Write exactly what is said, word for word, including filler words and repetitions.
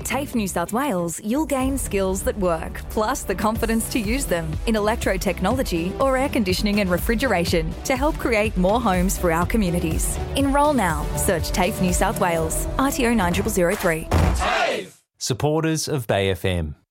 TAFE New South Wales, you'll gain skills that work, plus the confidence to use them in electro-technology or air conditioning and refrigeration to help create more homes for our communities. Enrol now. Search TAFE New South Wales. R T O nine zero zero three. TAFE! Supporters of Bay F M.